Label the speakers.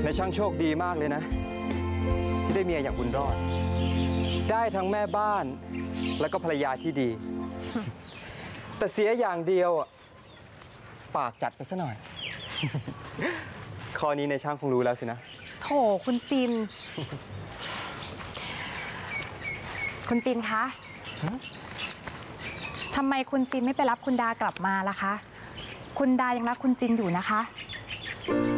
Speaker 1: ช่างโชคดีมากเลยนะที่ได้เมียอย่างบุญรอดได้ทั้งแม่บ้านแล้วก็ภรรยาที่ดี แต่เสียอย่างเดียวปากจัดไปซะหน่อย ข้อนี้ในช่างคงรู้แล้วสินะ
Speaker 2: โถคุณจิน คุณจินคะทำไมคุณจินไม่ไปรับคุณดากลับมาล่ะคะคุณดายังรักคุณจินอยู่นะคะ